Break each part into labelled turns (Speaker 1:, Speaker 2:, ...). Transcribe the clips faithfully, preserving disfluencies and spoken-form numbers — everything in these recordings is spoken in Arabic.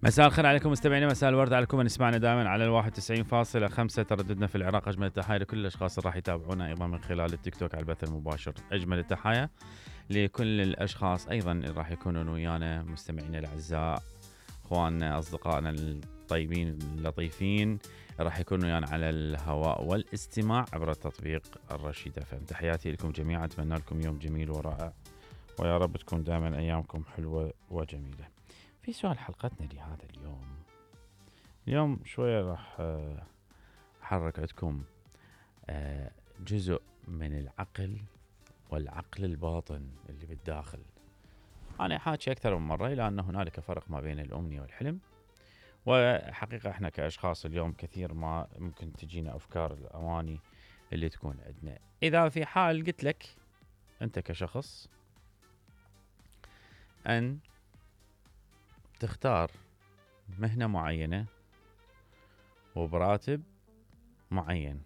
Speaker 1: مساء الخير عليكم مستمعينا، مساء الورد عليكم من يسمعنا دائما على الواحد وتسعين فاصلة خمسة. ترددنا في العراق. أجمل التحايا لكل الأشخاص اللي راح يتابعونا أيضا من خلال التيك توك على البث المباشر. أجمل التحايا لكل الأشخاص أيضا اللي راح يكونون ويانا، مستمعينا الأعزاء، أخواننا، أصدقائنا الطيبين اللطيفين، راح يكونوا ويانا على الهواء والاستماع عبر التطبيق الرشيد اف ام. تحياتي لكم جميعا، أتمنى لكم يوم جميل ورائع، ويا رب تكون دائما أيامكم حلوة وجميلة. في سؤال حلقتنا لهذا اليوم، اليوم شوية راح أحرك عندكم جزء من العقل والعقل الباطن اللي بالداخل. أنا حاكي أكثر من مرة إلى أن هنالك فرق ما بين الأمنية والحلم، وحقيقة إحنا كأشخاص اليوم كثير ما ممكن تجينا أفكار الأماني اللي تكون عندنا. إذا في حال قلت لك أنت كشخص أن تختار مهنة معينة وبراتب معين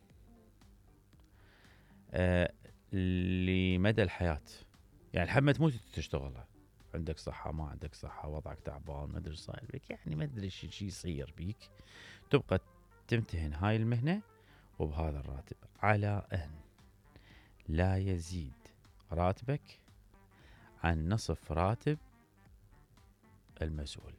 Speaker 1: آه لمدى الحياة، يعني لحد ما تموت تشتغلها، عندك صحة ما عندك صحة، وضعك تعبان، ما ادري ايش صاير بيك، يعني ما ادري ايش شي يصير بيك، تبقى تمتهن هاي المهنة وبهذا الراتب، على ان لا يزيد راتبك عن نصف راتب المسؤول.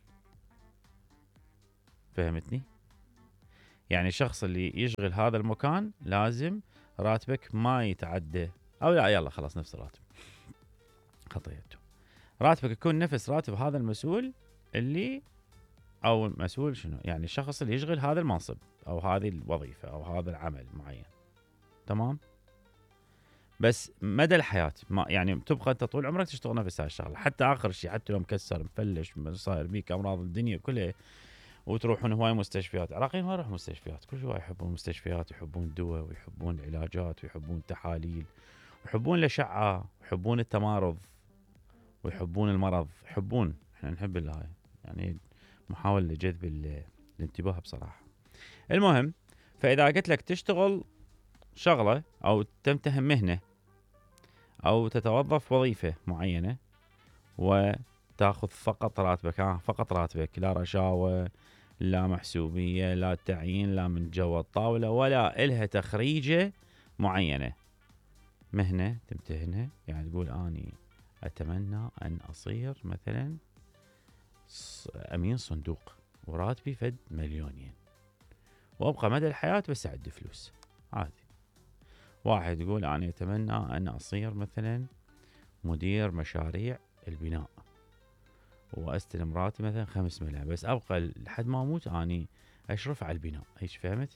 Speaker 1: فهمتني؟ يعني الشخص اللي يشغل هذا المكان لازم راتبك ما يتعدى، او لا يلا خلاص نفس الراتب، خطيته، راتبك يكون نفس راتب هذا المسؤول اللي، او المسؤول شنو يعني الشخص اللي يشغل هذا المنصب او هذه الوظيفة او هذا العمل معين. تمام؟ بس مدى الحياة ما يعني تبقى انت طول عمرك تشتغل نفس هالشغله، حتى اخر شيء، حتى لو مكسر مفلش صاير بيك امراض الدنيا كلها، وتروحون هواي مستشفيات. العراقيين ما يروحون مستشفيات، كل شوي يحبون المستشفيات، يحبون الدواء، ويحبون العلاجات، ويحبون التحاليل، ويحبون الأشعة، ويحبون التمارض، ويحبون المرض، يحبون، احنا نحب الهاي، يعني محاولة لجذب الانتباه بصراحة. المهم، فإذا قلت لك تشتغل شغلة أو تمتهن مهنة أو تتوظف وظيفة معينة وتأخذ فقط راتبك، ها فقط راتبك، لا رشاوى، لا محسوبية، لا تعيين، لا من جوا الطاولة، ولا إلها تخريجة معينة، مهنة تمتهنها، يعني تقول أني أتمنى أن أصير مثلا أمين صندوق وراتبي فد مليونين وأبقى مدى الحياة بس أعد فلوس، عادي. واحد يقول أنا أتمنى أن أصير مثلا مدير مشاريع البناء واستلم راتب مثلا خمس ملايين بس ابقى لحد ما اموت اني اشرف على البناء. ايش فهمت؟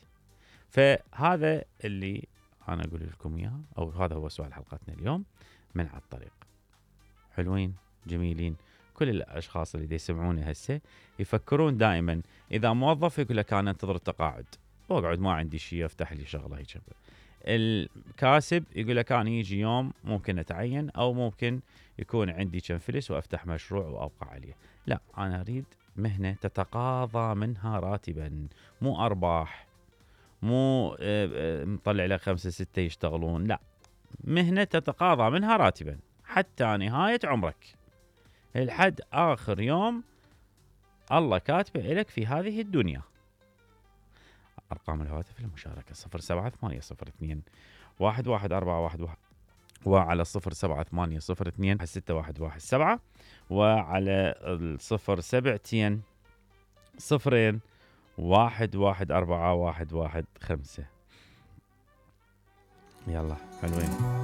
Speaker 1: فهذا اللي انا اقول لكم اياه، او هذا هو سؤال حلقتنا اليوم من على الطريق. حلوين جميلين كل الاشخاص اللي يسمعوني هسه يفكرون دائما، اذا موظف يقول لك انا انتظر التقاعد واقعد ما عندي شيء افتح لي شغله هيك. الكاسب يقول لك انا يجي يوم ممكن اتعين او ممكن يكون عندي كم فلس وافتح مشروع وابقى عليه. لا، انا اريد مهنة تتقاضى منها راتبا، مو ارباح، مو مطلع لك خمسة ستة يشتغلون، لا، مهنة تتقاضى منها راتبا حتى نهاية عمرك، لحد اخر يوم الله كاتبه لك في هذه الدنيا. أرقام الهواتف للمشاركة صفر سبعة ثمانية صفر اثنين واحد واحد أربعة واحد واحد، وعلى صفر سبعة ثمانية صفر اثنين ستة واحد واحد سبعة، وعلى الصفر سبعتين صفرين واحد واحد أربعة واحد واحد خمسة. يلا حلوين.